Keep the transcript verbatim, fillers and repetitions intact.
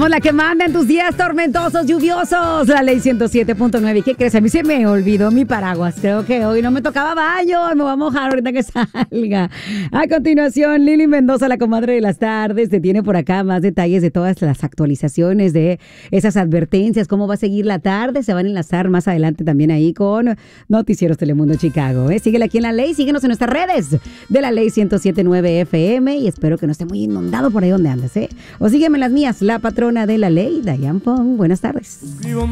Somos la que manda en tus días tormentosos, lluviosos. La ley ciento siete punto nueve. ¿Y qué crees? A mí se me olvidó mi paraguas. Creo que hoy no me tocaba baño. Me voy a mojar ahorita que salga. A continuación, Lili Mendoza, la comadre de las tardes, te tiene por acá más detalles de todas las actualizaciones, de esas advertencias, cómo va a seguir la tarde. Se van a enlazar más adelante también ahí con Noticieros Telemundo Chicago. ¿eh? Síguela aquí en La Ley. Síguenos en nuestras redes de La Ley ciento siete punto nueve F M. Y espero que no esté muy inundado por ahí donde andas. ¿eh? O sígueme en las mías, la patrona de La Ley, Dayan Pong. Buenas tardes.